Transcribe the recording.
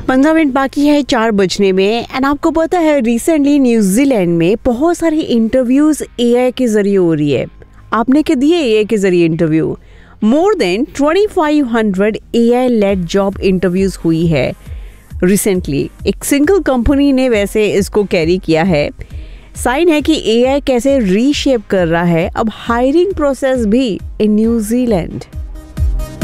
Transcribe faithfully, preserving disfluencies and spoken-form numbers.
पंद्रह मिनट बाकी है चार बजने में एंड आपको पता है रिसेंटली न्यूजीलैंड में बहुत सारी इंटरव्यूज एआई के जरिए हो रही है। आपने क्या दिए एआई के जरिए इंटरव्यू? मोर देन पच्चीस सौ एआई लेड जॉब इंटरव्यूज हुई है रिसेंटली। एक सिंगल कंपनी ने वैसे इसको कैरी किया है। साइन है कि एआई कैसे रीशेप कर रहा है अब हायरिंग प्रोसेस भी इन न्यूजीलैंड।